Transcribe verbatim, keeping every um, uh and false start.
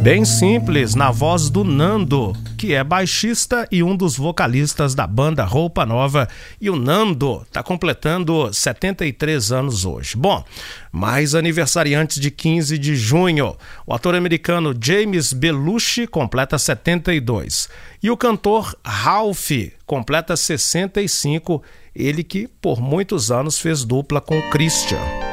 Bem simples, na voz do Nando, que é baixista e um dos vocalistas da banda Roupa Nova. E o Nando está completando setenta e três anos hoje. Bom, mais aniversariantes de quinze de junho. O ator americano James Belushi completa setenta e dois. E o cantor Ralph completa sessenta e cinco. Ele que por muitos anos fez dupla com Christian.